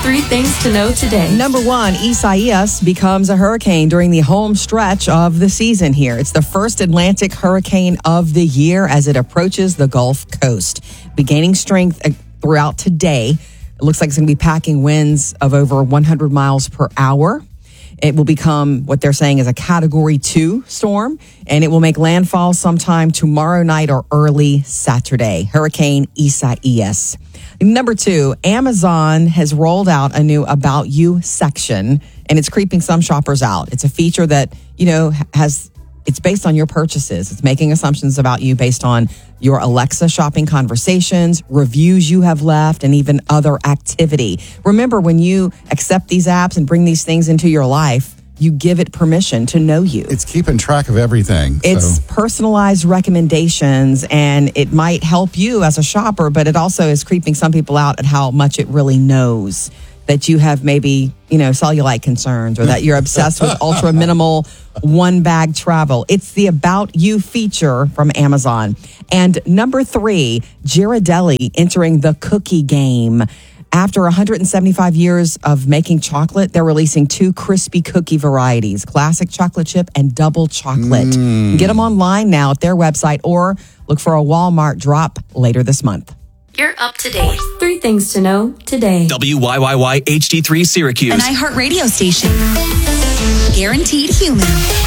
3 things to know today. Number 1, Isaias becomes a hurricane during the home stretch of the season here. It's the first Atlantic hurricane of the year as it approaches the Gulf Coast. Gaining strength throughout today. It looks like it's going to be packing winds of over 100 miles per hour. It will become what they're saying is a Category 2 storm, and it will make landfall sometime tomorrow night or early Saturday. Hurricane Isaias. Number 2, Amazon has rolled out a new About You section, and it's creeping some shoppers out. It's a feature that, it's based on your purchases. It's making assumptions about you based on your Alexa shopping conversations, reviews you have left, and even other activity. Remember, when you accept these apps and bring these things into your life, you give it permission to know you. It's keeping track of everything. It's personalized recommendations, and it might help you as a shopper, but it also is creeping some people out at how much it really knows that you have maybe, cellulite concerns or that you're obsessed with ultra minimal one bag travel. It's the About You feature from Amazon. And number 3, Ghirardelli entering the cookie game. After 175 years of making chocolate, they're releasing 2 crispy cookie varieties, classic chocolate chip and double chocolate. Get them online now at their website or look for a Walmart drop later this month. You're up to date. 3 things to know today. WYYY HD3 Syracuse. An iHeartRadio station. Guaranteed human.